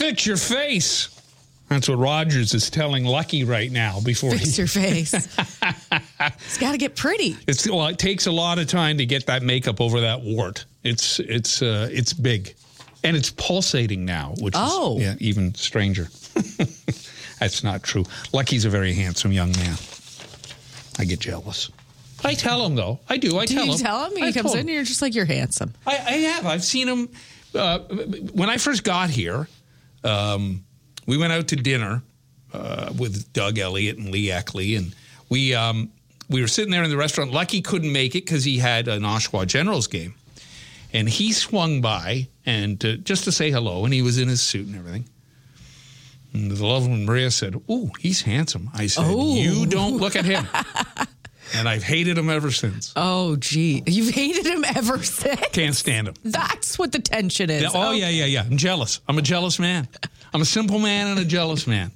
Fix your face. That's what Rogers is telling Lucky right now before Fix your face. It's got to get pretty. It takes a lot of time to get that makeup over that wart. It's big. And it's pulsating now, which is even stranger. That's not true. Lucky's a very handsome young man. I get jealous. I tell him, though. I do. I tell him. Do you tell him? He comes in and you're just like, you're handsome. I have. I've seen him. When I first got here, we went out to dinner with Doug Elliott and Lee Eckley, and we were sitting there in the restaurant. Lucky couldn't make it because he had an Oshawa Generals game. And he swung by and just to say hello, and he was in his suit and everything. And the lovely Maria said, "Ooh, he's handsome." I said, "You don't look at him." And I've hated him ever since. Oh, gee. You've hated him ever since? Can't stand him. That's what the tension is. Yeah. I'm jealous. I'm a jealous man. I'm a simple man and a jealous man.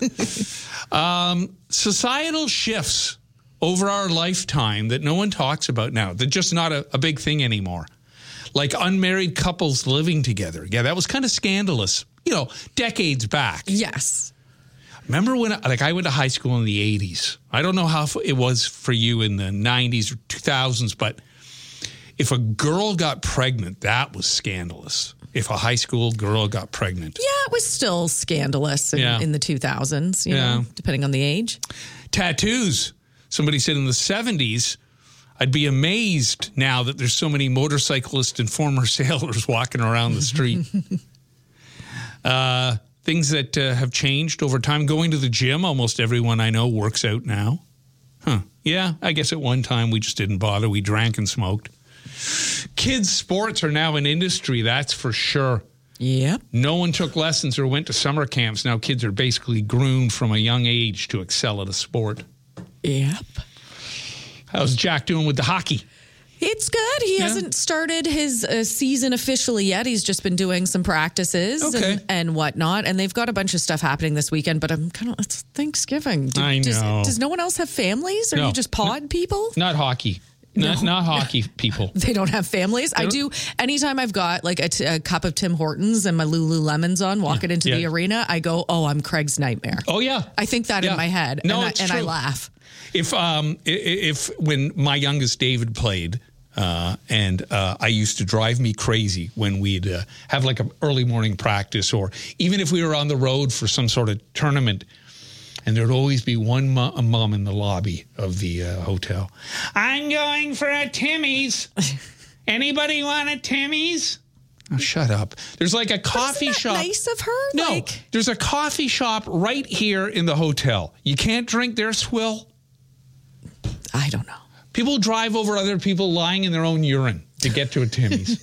Societal shifts over our lifetime that no one talks about now. They're just not a big thing anymore. Like unmarried couples living together. Yeah, that was kind of scandalous, decades back. Yes. Remember when I went to high school in the 80s? I don't know how it was for you in the 90s or 2000s, but if a girl got pregnant, that was scandalous. If a high school girl got pregnant. Yeah, it was still scandalous in the 2000s, depending on the age. Tattoos. Somebody said in the 70s, I'd be amazed now that there's so many motorcyclists and former sailors walking around the street. Things that have changed over time. Going to the gym, almost everyone I know works out now. Yeah, I guess at one time we just didn't bother. We drank and smoked. Kids' sports are now an industry, that's for sure. Yep. No one took lessons or went to summer camps. Now kids are basically groomed from a young age to excel at a sport. Yep. How's Jack doing with the hockey? It's good. He hasn't started his season officially yet. He's just been doing some practices and whatnot. And they've got a bunch of stuff happening this weekend, but it's Thanksgiving. I know. Does no one else have families? Or you just pod people? Not hockey. No. Not hockey people. They don't have families? I do. Anytime I've got like a cup of Tim Hortons and my Lululemons on, walking into the arena, I go, I'm Craig's nightmare. Oh, yeah. I think that in my head. No, and I laugh. If when my youngest David played, and I used to drive me crazy when we'd have like an early morning practice, or even if we were on the road for some sort of tournament, and there'd always be one mom in the lobby of the hotel. I'm going for a Timmy's. Anybody want a Timmy's? Oh, shut up. There's like a coffee shop. Nice of her? No, there's a coffee shop right here in the hotel. You can't drink their swill. I don't know. People drive over other people lying in their own urine to get to a Timmy's.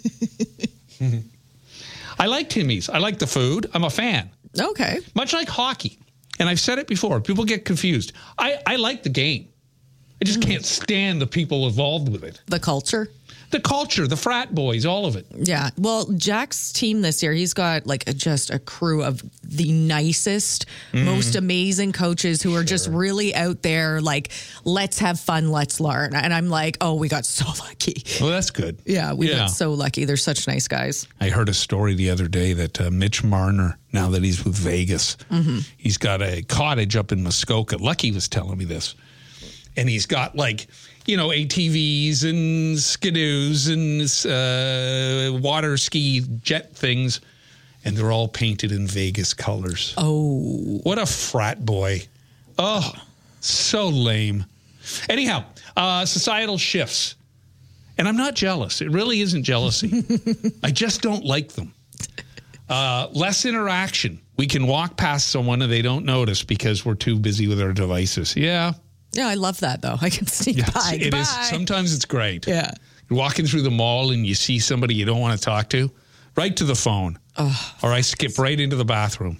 I like Timmy's. I like the food. I'm a fan. Okay. Much like hockey. And I've said it before. People get confused. I like the game. I just can't stand the people involved with it. The culture? The culture, the frat boys, all of it. Yeah. Well, Jack's team this year, he's got like just a crew of the nicest, most amazing coaches who are just really out there like, let's have fun, let's learn. And I'm like, we got so lucky. Well, that's good. Yeah, we got so lucky. They're such nice guys. I heard a story the other day that Mitch Marner, now that he's with Vegas, he's got a cottage up in Muskoka. Lucky was telling me this. And he's got like, ATVs and skidoos and water ski jet things. And they're all painted in Vegas colors. Oh. What a frat boy. Oh, so lame. Anyhow, societal shifts. And I'm not jealous. It really isn't jealousy. I just don't like them. Less interaction. We can walk past someone and they don't notice because we're too busy with our devices. Yeah. Yeah, I love that, though. I can sneak by. It is. Sometimes it's great. Yeah. You're walking through the mall and you see somebody you don't want to talk to, right to the phone. Or I skip right into the bathroom.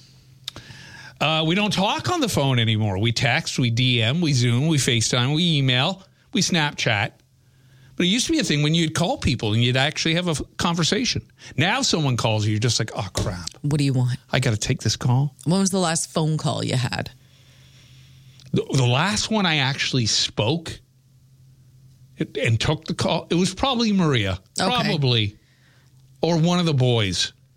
We don't talk on the phone anymore. We text, we DM, we Zoom, we FaceTime, we email, we Snapchat. But it used to be a thing when you'd call people and you'd actually have a conversation. Now someone calls you, you're just like, oh, crap. What do you want? I got to take this call. When was the last phone call you had? The last one I actually spoke and took the call, it was probably Maria. Okay. Probably. Or one of the boys.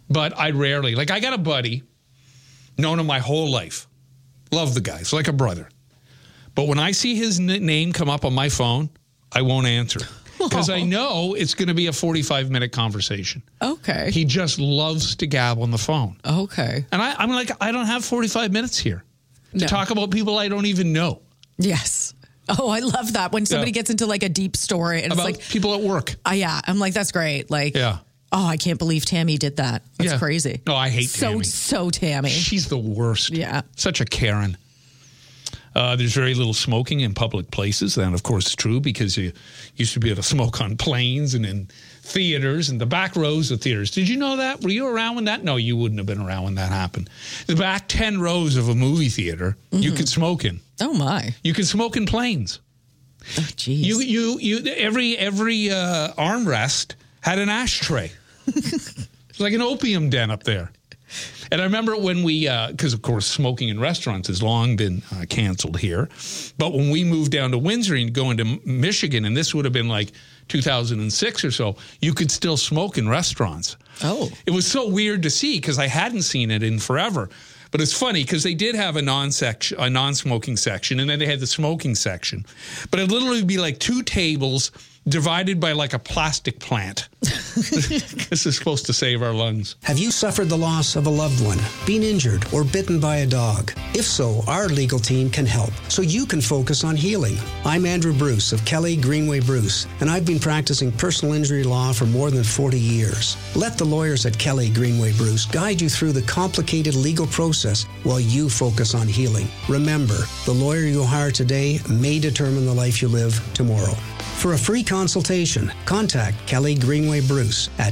But I rarely, like I got a buddy, known him my whole life. Love the guy. It's like a brother. But when I see his name come up on my phone, I won't answer. Because I know it's going to be a 45-minute conversation. Okay. He just loves to gab on the phone. Okay. And I'm like, I don't have 45 minutes here to talk about people I don't even know. Yes. Oh, I love that. When somebody gets into like a deep story and about it's like people at work. Yeah. I'm like, that's great. Like, yeah. Oh, I can't believe Tammy did that. That's crazy. No, I hate Tammy. So Tammy. She's the worst. Yeah. Such a Karen. There's very little smoking in public places. And, of course, it's true because you used to be able to smoke on planes and in theaters and the back rows of theaters. Did you know that? Were you around when that? No, you wouldn't have been around when that happened. The back 10 rows of a movie theater, you could smoke in. Oh, my. You could smoke in planes. Oh, jeez. Every armrest had an ashtray. It's like an opium den up there. And I remember when we, because of course smoking in restaurants has long been canceled here, but when we moved down to Windsor and go into Michigan, and this would have been like 2006 or so, you could still smoke in restaurants. Oh. It was so weird to see because I hadn't seen it in forever. But it's funny because they did have a non-smoking section, and then they had the smoking section. But it literally would be like two tables divided by like a plastic plant. This is supposed to save our lungs. Have you suffered the loss of a loved one, been injured, or bitten by a dog? If so, our legal team can help so you can focus on healing. I'm Andrew Bruce of Kelly Greenway Bruce, and I've been practicing personal injury law for more than 40 years. Let the lawyers at Kelly Greenway Bruce guide you through the complicated legal process while you focus on healing. Remember, the lawyer you hire today may determine the life you live tomorrow. For a free consultation, contact Kelly Greenway Bruce at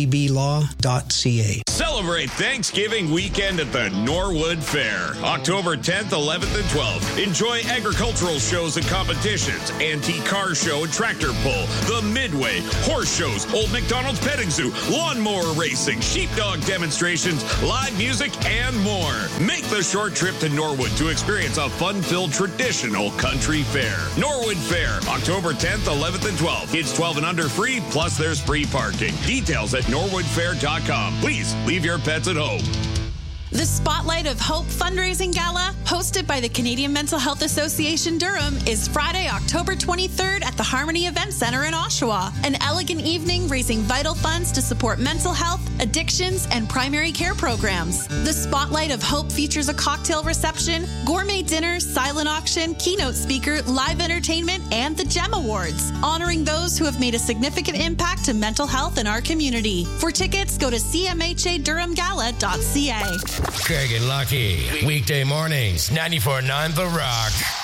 kgblaw.ca. Celebrate Thanksgiving weekend at the Norwood Fair, October 10th, 11th, and 12th. Enjoy agricultural shows and competitions, antique car show and tractor pull, the Midway, horse shows, Old McDonald's Petting Zoo, lawnmower racing, sheepdog demonstrations, live music, and more. Make the short trip to Norwood to experience a fun-filled traditional country fair. Norwood Fair, October 10th, 11th, and 12th. Kids 12 and under free, plus there's free parking. Details at norwoodfair.com. Please leave your pets at home. The Spotlight of Hope fundraising gala, hosted by the Canadian Mental Health Association Durham, is Friday, October 23rd at the Harmony Event Center in Oshawa. An elegant evening raising vital funds to support mental health, addictions, and primary care programs. The Spotlight of Hope features a cocktail reception, gourmet dinner, silent auction, keynote speaker, live entertainment, and the GEM Awards, honoring those who have made a significant impact to mental health in our community. For tickets, go to cmhadurhamgala.ca. Craig and Lucky. Weekday mornings, 94.9 The Rock.